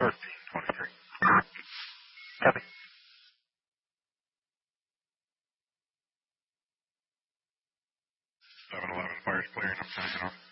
1323. Copy. 711, fire's clearing, I'm signing off.